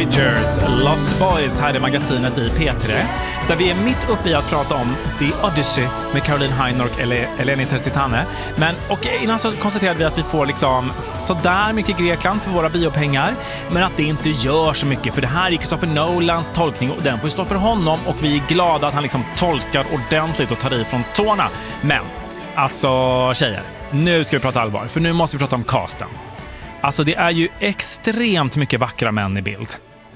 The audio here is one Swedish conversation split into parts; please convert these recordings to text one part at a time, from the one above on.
Bridgers, Lost Boys här i magasinet i P3, där vi är mitt uppe i att prata om The Odyssey med Caroline Heinor och Eleni Tersitane. Och innan så konstaterade vi att vi får liksom sådär mycket Grekland för våra biopengar, men att det inte gör så mycket, för det här är Christopher Nolans tolkning och den får stå för honom, och vi är glada att han liksom tolkar ordentligt och tar i från tårna. Men, alltså tjejer, nu ska vi prata allvar, för nu måste vi prata om casten. Alltså det är ju extremt mycket vackra män i bild.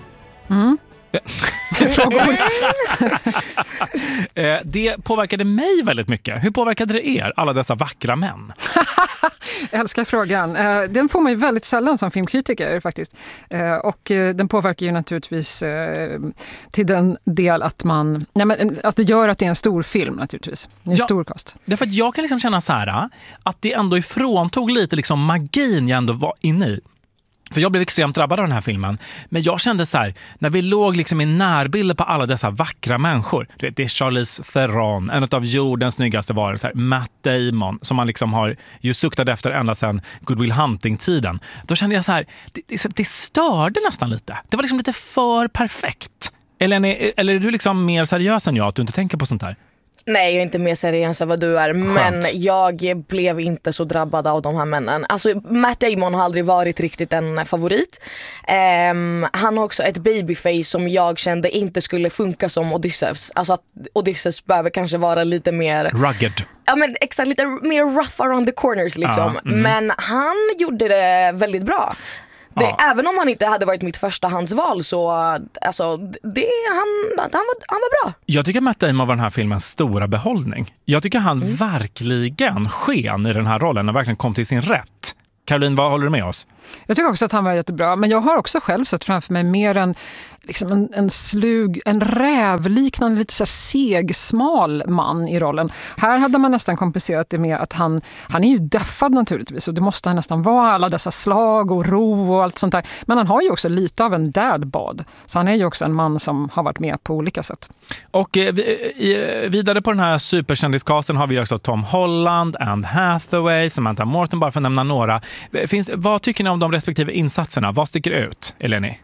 Det påverkade mig väldigt mycket. Hur påverkade det er, alla dessa vackra män? Jag älskar frågan. Den får man ju väldigt sällan som filmkritiker faktiskt. Och den påverkar ju naturligtvis till den del att att det gör att det är en stor film naturligtvis. En stor cast. Därför att jag kan liksom känna så här att det ändå ifråntog lite liksom magin jag ändå var inne i. För jag blev extremt drabbad av den här filmen. Men jag kände så här, när vi låg liksom i närbilder på alla dessa vackra människor. Du vet, det är Charlize Theron, en av jordens snyggaste varelser. Matt Damon, som man liksom har ju suktat efter ända sedan Good Will Hunting-tiden. Då kände jag så här, det störde nästan lite. Det var liksom lite för perfekt. Eller är du liksom mer seriös än jag, att du inte tänker på sånt här? Nej, jag är inte mer seriös än vad du är. Skönt. Men jag blev inte så drabbad av de här männen. Alltså Matt Damon har aldrig varit riktigt en favorit. Han har också ett babyface som jag kände inte skulle funka som Odysseus. Alltså att Odysseus behöver kanske vara lite mer rugged. Ja, men exakt, lite mer rough around the corners liksom. Men han gjorde det väldigt bra. Även om han inte hade varit mitt förstahandsval, så alltså, han var bra. Jag tycker att Matt Damon var den här filmens stora behållning. Jag tycker han verkligen sken i den här rollen och verkligen kom till sin rätt. Caroline, vad håller du med oss? Jag tycker också att han var jättebra, men jag har också själv sett framför mig mer liksom en slug, en rävliknande, lite så här segsmal man i rollen. Här hade man nästan kompenserat det med att han är ju deffad naturligtvis, och det måste han nästan vara, alla dessa slag och ro och allt sånt där. Men han har ju också lite av en dadbod, så han är ju också en man som har varit med på olika sätt. Och vidare på den här superkändiscasten har vi också Tom Holland, Anne Hathaway, Samantha Morton, bara för att nämna några. Vad tycker ni om de respektive insatserna? Vad sticker ut, Eleni?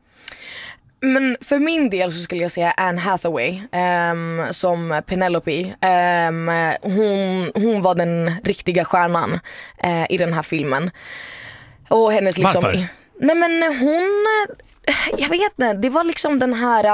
Men för min del så skulle jag säga Anne Hathaway som Penelope. Hon var den riktiga stjärnan i den här filmen. Och hennes liksom... Varför? Nej, men jag vet inte, det var liksom den här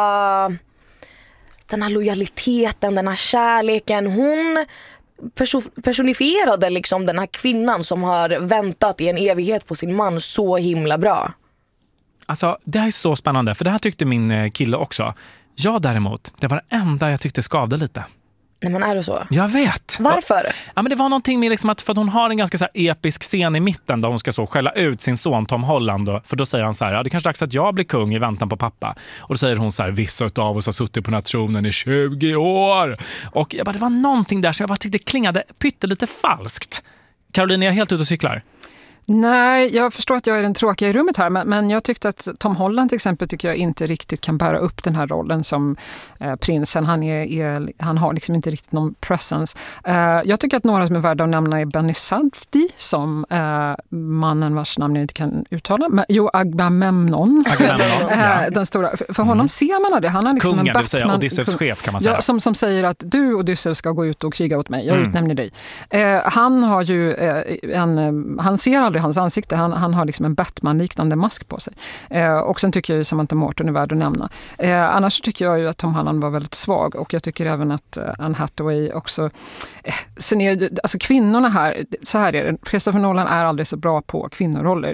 lojaliteten, den här kärleken. Hon personifierade liksom den här kvinnan som har väntat i en evighet på sin man så himla bra. Alltså, det här är så spännande, för det här tyckte min kille också. Jag däremot, det var det enda jag tyckte skavde lite. Nej, men är det så? Jag vet. Varför? Ja, men det var någonting med liksom att, för att hon har en ganska så här episk scen i mitten där hon ska så skälla ut sin son Tom Holland då, för då säger han så här: ja, det kanske är dags att jag blir kung i väntan på pappa. Och då säger hon så här: vissa av oss har suttit på den här tronen i 20 år. Och jag bara, det var någonting där som jag bara tyckte klingade pyttelite falskt. Caroline, är jag helt ute och cyklar? Nej, jag förstår att jag är den tråkiga i rummet här, men jag tyckte att Tom Holland till exempel tycker jag inte riktigt kan bära upp den här rollen som prinsen. Han har liksom inte riktigt någon presence. Jag tycker att några som är värda att nämna är Benny Safdie som mannen vars namn jag inte kan uttala. Agamemnon. Den stora. För honom ser man det. Han är liksom kungen, en Batman. Odysseus chef kan man säga. Ja, som säger att du Odysseus ska gå ut och kriga åt mig. Jag utnämner dig. Han har ju han ser aldrig hans ansikte. Han har liksom en Batman-liknande mask på sig. Och sen tycker jag ju Samantha Morton är värd att nämna. Annars tycker jag ju att Tom Holland var väldigt svag, och jag tycker även att Anne Hathaway också... Sen är alltså kvinnorna här, så här är det. Christopher Nolan är aldrig så bra på kvinnoroller.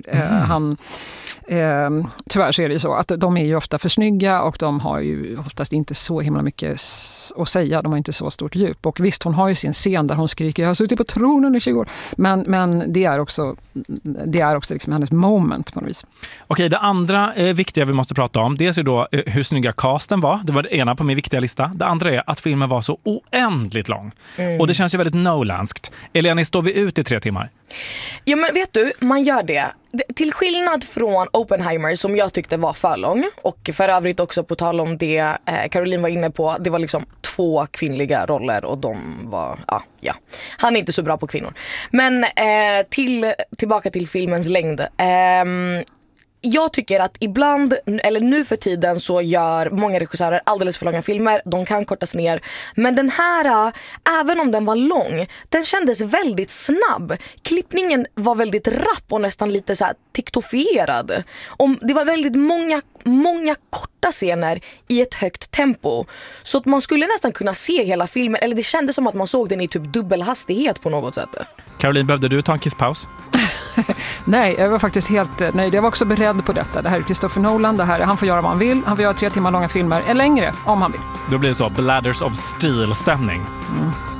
Tyvärr så är det ju så att de är ju ofta för snygga, och de har ju oftast inte så himla mycket att säga. De har inte så stort djup. Och visst, hon har ju sin scen där hon skriker jag har suttit på tronen i 20 år. Men det är också liksom hennes moment på något vis. Okej, det andra viktiga vi måste prata om, dels är då hur snygga casten var. Det var det ena på min viktiga lista. Det andra är att filmen var så oändligt lång. Och det känns ju väldigt Nolanskt. Eleni, står vi ut i 3 timmar? Ja, men vet du, man gör det. Till skillnad från Oppenheimer som jag tyckte var för lång, och för övrigt också på tal om det Caroline var inne på, det var liksom 2 kvinnliga roller och de var, ja. Han är inte så bra på kvinnor. Men tillbaka till filmens längd. jag tycker att ibland, eller nu för tiden, så gör många regissörer alldeles för långa filmer. De kan kortas ner. Men den här, även om den var lång, den kändes väldigt snabb. Klippningen var väldigt rapp och nästan lite så här tiktofierad. Det var väldigt många korta scener i ett högt tempo. Så att man skulle nästan kunna se hela filmen, eller det kändes som att man såg den i typ dubbelhastighet på något sätt. Caroline, behövde du ta en kisspaus? Nej, jag var faktiskt helt nöjd. Jag var också beredd på detta. Det här är Christopher Nolan. Han får göra vad han vill. Han får göra 3 timmar långa filmer, eller längre om han vill. Då blir det så Bladders of Steel-stämning.